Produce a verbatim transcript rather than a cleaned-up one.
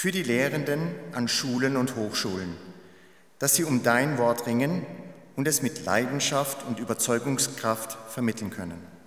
für die Lehrenden an Schulen und Hochschulen, dass sie um dein Wort ringen und es mit Leidenschaft und Überzeugungskraft vermitteln können.